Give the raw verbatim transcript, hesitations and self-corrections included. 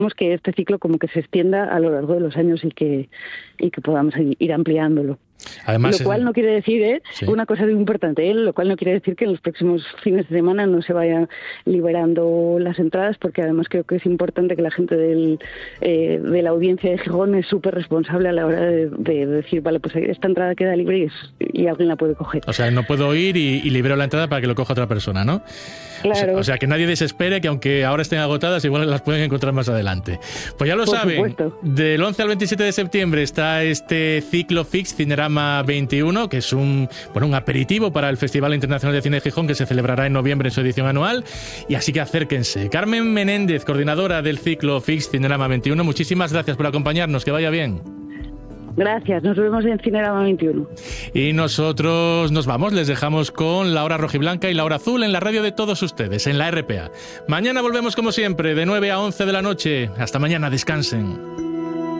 que este ciclo como que se extienda a lo largo de los años y que, y que podamos ir ampliándolo. Además, lo cual no quiere decir, ¿eh? Sí. una cosa muy importante, ¿eh? lo cual no quiere decir que en los próximos fines de semana no se vayan liberando las entradas, porque además creo que es importante que la gente del, eh, de la audiencia de Gijón es súper responsable a la hora de, de decir, vale, pues esta entrada queda libre y, es, y alguien la puede coger. O sea, no puedo ir y, y libero la entrada para que lo coja otra persona, ¿no? Claro. O sea, o sea, que nadie desespere, que aunque ahora estén agotadas, igual las pueden encontrar más adelante. Pues ya lo Por saben, supuesto. Del once al veintisiete de septiembre está este ciclo Fix Cinerama veintiuno, que es un, bueno, un aperitivo para el Festival Internacional de Cine de Gijón, que se celebrará en noviembre en su edición anual, y así que acérquense. Carmen Menéndez, coordinadora del ciclo Fix Cinerama veintiuno, muchísimas gracias por acompañarnos, que vaya bien. Gracias, nos vemos en Cinerama veintiuno. Y nosotros nos vamos, les dejamos con la hora rojiblanca y la hora azul en la radio de todos ustedes, en la R P A. Mañana volvemos como siempre, de nueve a once de la noche. Hasta mañana, descansen.